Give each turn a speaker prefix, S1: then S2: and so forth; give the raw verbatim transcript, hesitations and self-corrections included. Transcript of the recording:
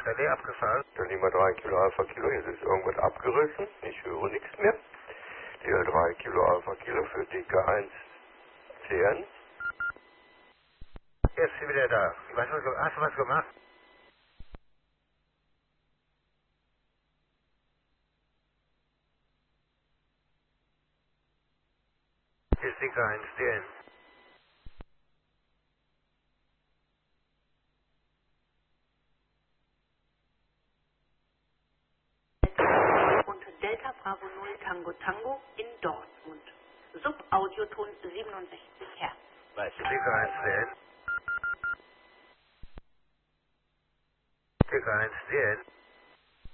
S1: Relais abgefahren.
S2: Dann nehmen wir drei Kilo Alpha Kilo, jetzt ist irgendwas abgerissen, ich höre nichts mehr. D L drei Kilo Alpha Kilo für D K eins C N.
S1: Jetzt ist sie wieder da. Was, hast du hast du was gemacht? Hier ist D K eins C N.
S3: Und Delta Bravo null Tango Tango in Dortmund. Subaudioton siebenundsechzig Hertz.
S1: Was? D K eins C N. D K eins C N.